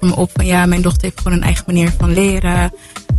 voor me op van mijn dochter heeft gewoon een eigen manier van leren.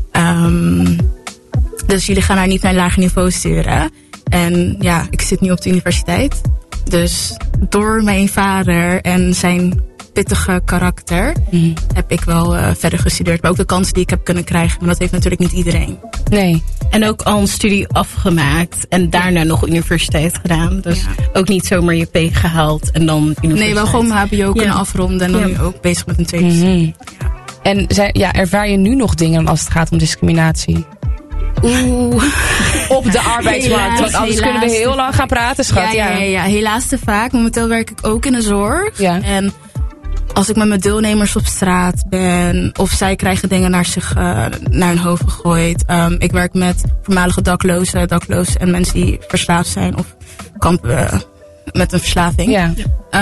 Dus jullie gaan haar niet naar een lager niveau sturen. En ik zit nu op de universiteit. Dus door mijn vader en zijn pittige karakter heb ik wel verder gestudeerd. Maar ook de kansen die ik heb kunnen krijgen. Maar dat heeft natuurlijk niet iedereen. Nee. En ook al een studie afgemaakt. En daarna nog universiteit gedaan. Dus ook niet zomaar je P gehaald en dan universiteit. Nee, wel gewoon mijn HBO kunnen afronden. En dan nu ook bezig met een tweede studie. En ervaar je nu nog dingen als het gaat om discriminatie? Op de arbeidsmarkt. Want anders kunnen we heel lang gaan praten, schat. Ja, helaas te vaak. Momenteel werk ik ook in de zorg. Ja. En als ik met mijn deelnemers op straat ben, of zij krijgen dingen naar hun hoofd gegooid. Ik werk met voormalige daklozen en mensen die verslaafd zijn of kampen met een verslaving. Ja.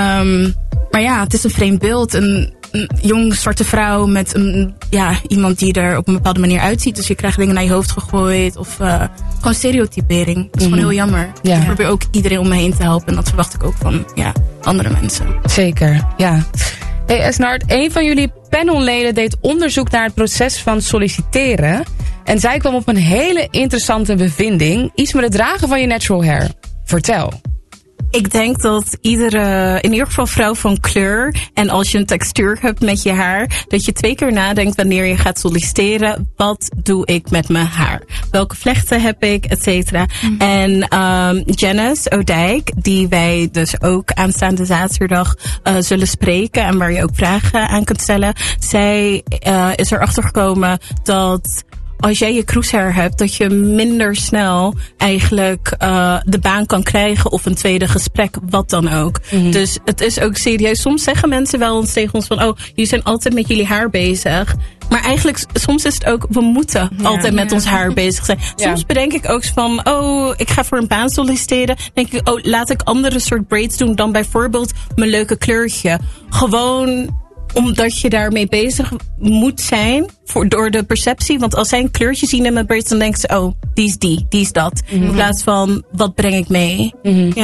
Maar het is een vreemd beeld. Een jong zwarte vrouw met iemand die er op een bepaalde manier uitziet. Dus je krijgt dingen naar je hoofd gegooid. Of gewoon stereotypering. Dat is gewoon heel jammer. Ja. Ik probeer ook iedereen om me heen te helpen. En dat verwacht ik ook van andere mensen. Zeker, ja. Hey Esnard, een van jullie panelleden deed onderzoek naar het proces van solliciteren. En zij kwam op een hele interessante bevinding. Iets met het dragen van je natural hair. Vertel. Ik denk dat iedere, in ieder geval vrouw van kleur, en als je een textuur hebt met je haar, dat je 2 keer nadenkt wanneer je gaat solliciteren. Wat doe ik met mijn haar? Welke vlechten heb ik, et cetera. En Janice O'Dijk, die wij dus ook aanstaande zaterdag zullen spreken en waar je ook vragen aan kunt stellen. Zij is erachter gekomen dat als jij je kroeshair hebt, dat je minder snel eigenlijk de baan kan krijgen of een tweede gesprek, wat dan ook. Dus het is ook serieus. Soms zeggen mensen wel eens tegen ons van, jullie zijn altijd met jullie haar bezig. Maar eigenlijk, soms is het ook, we moeten altijd met ons haar bezig zijn. Soms bedenk ik ook van, ik ga voor een baan solliciteren. Dan denk ik, laat ik andere soort braids doen dan bijvoorbeeld mijn leuke kleurtje. Gewoon omdat je daarmee bezig moet zijn door de perceptie. Want als zij een kleurtje zien in mijn braids, dan denken ze, die is dat. In plaats van, wat breng ik mee?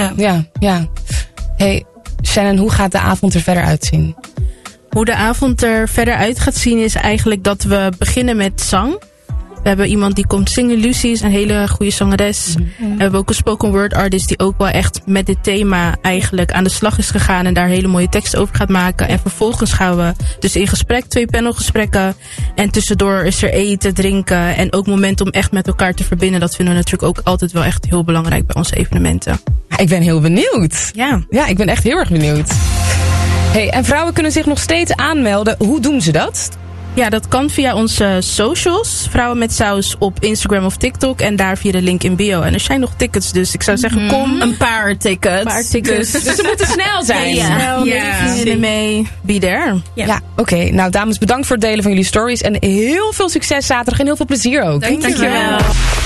Ja. Hey, Shannon, hoe gaat de avond er verder uitzien? Hoe de avond er verder uit gaat zien is eigenlijk dat we beginnen met zang. We hebben iemand die komt zingen, Lucy is een hele goede zangeres. We hebben ook een spoken word artist die ook wel echt met dit thema eigenlijk aan de slag is gegaan en daar hele mooie teksten over gaat maken. En vervolgens gaan we dus in gesprek, 2 panelgesprekken. En tussendoor is er eten, drinken en ook momenten om echt met elkaar te verbinden. Dat vinden we natuurlijk ook altijd wel echt heel belangrijk bij onze evenementen. Ik ben heel benieuwd. Ja, ik ben echt heel erg benieuwd. Hey, en vrouwen kunnen zich nog steeds aanmelden. Hoe doen ze dat? Ja, dat kan via onze socials. Vrouwen met Saus op Instagram of TikTok. En daar via de link in bio. En er zijn nog tickets, dus ik zou zeggen, kom. Een paar tickets. Dus ze moeten snel zijn. Snel, vriendinnen mee. Be there. Ja, oké. Nou, dames, bedankt voor het delen van jullie stories. En heel veel succes zaterdag en heel veel plezier ook. Dankjewel.